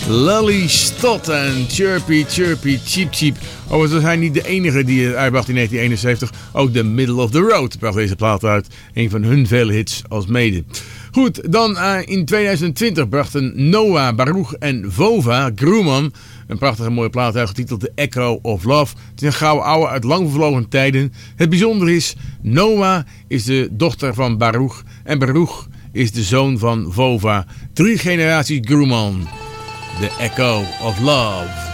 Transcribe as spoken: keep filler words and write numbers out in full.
Lally Stott en Chirpy Chirpy Cheep Cheep. Overigens was hij niet de enige die het uitbracht in negentien eenenzeventig. Ook The Middle of the Road bracht deze plaat uit. Een van hun vele hits als mede. Goed, dan uh, in tweeduizend twintig brachten Noah, Baruch en Vova Grumman een prachtige mooie plaat uit, getiteld The Echo of Love. Het is een gouden ouwe uit lang vervlogen tijden. Het bijzondere is, Noah is de dochter van Baruch en Baruch is de zoon van Vova. Drie generaties Grumman. The Echo of Love.